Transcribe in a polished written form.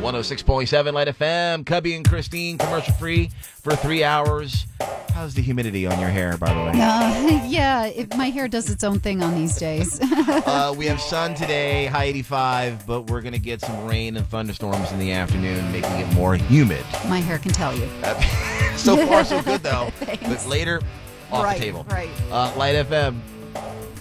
106.7 Light FM. Cubby and Christine, commercial free for 3 hours. How's the humidity on your hair, by the way? My hair does its own thing on these days. We have sun today, high 85, but we're going to get some rain and thunderstorms in the afternoon, making it more humid. My hair can tell you. So far, so good, though. Thanks. But later, off the table. Right. Light FM.